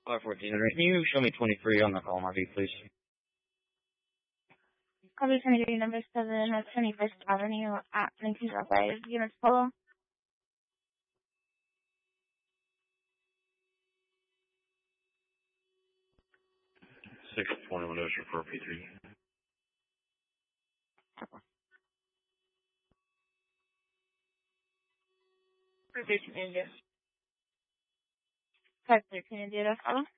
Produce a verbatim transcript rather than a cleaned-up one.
five fourteen, can you show me twenty-three on the call, Marty, please? Copy twenty-three, number seven at twenty-first Avenue at nineteen oh five, units Polo. six twenty-one Ocean for P three. thirteen India. five thirteen India, follow.